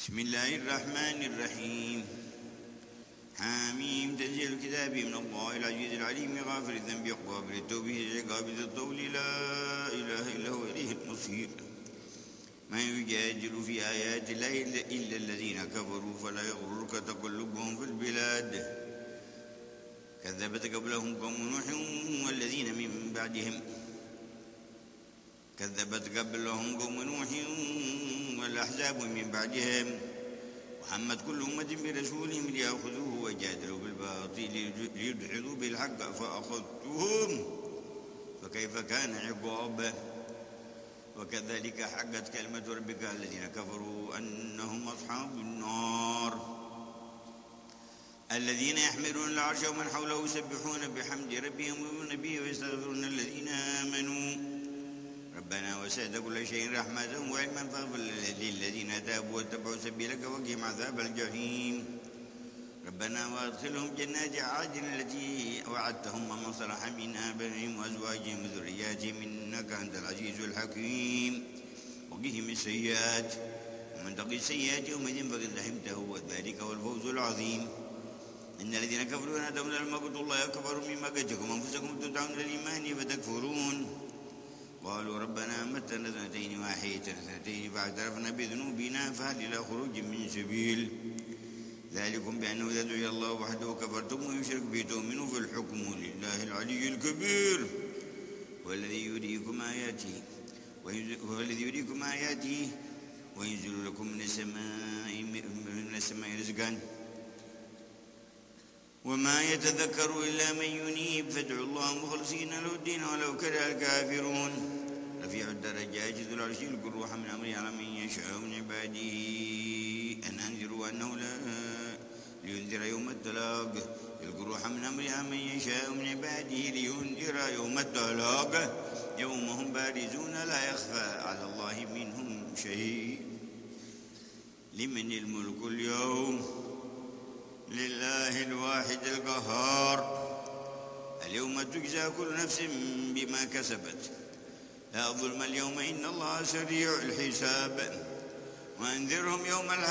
بسم الله الرحمن الرحيم حميم تنزيل الكتاب من الله العزيز العليم غافر الذنب قابل التوب قابل الطول لا إله إلا هو إليه المصير ما يجادل في آيات الله إلا الذين كفروا فلا يغررك تقلبهم في البلاد كذبت قبلهم قوم نوح والذين من بعدهم والأحزاب من بعدهم وحمت كل أمة برسولهم ليأخذوه وجادلوا بالباطل ليدحضوا بالحق فأخذتهم فكيف كان عقاب وكذلك حقت كلمة ربك الذين كفروا أنهم أصحاب النار الذين يحملون العرش ومن حوله يسبحون بحمد ربهم ويؤمنون به ويستغفرون الذين آمنوا ربنا وسعت كل شيء رحمة وعلما فاغفر للذين تابوا واتبعوا سبيلك وقهم عذاب الجحيم ربنا وادخلهم جنات عدن التي وعدتهم ومن صلح من آبائهم وأزواجهم وذرياتهم إنك أنت العزيز الحكيم وقهم السيئات ومن تقي السيئات يومئذ فقد رحمته وذلك هو الفوز العظيم إن الذين كفروا ينادون للمقت الله أكبر مما قتلكم أنفسكم تدعون للإيمان فتكفرون قالوا ربنا أمتنا سنتين وأحييتنا سنتين فاعترفنا بذنوبنا فهل إلى خروج من سبيل ذلكم بأنه إذا دعي الله وحده كفرتم ويشرك به تؤمنوا فالحكم لله العلي الكبير والذي يريكم آياته وينزل لكم من السماء رزقا وما يتذكر إلا من ينيب فادعوا الله مخلصين له الدين ولو كره الكافرون رفيع الدرجات ذو العرش يلقي الروح من أمره على من يشاء من عباده أن أنذروا أنه لا لينذر يوم التلاق يلقي الروح من أمره على من يشاء من عباده لينذر يوم التلاق يوم هم بارزون لا يخفى على الله منهم شيء لمن الملك اليوم لله الواحد القهار اليوم تجزى كل نفس بما كسبت لا ظلم اليوم إن الله سريع الحساب وأنذرهم يوم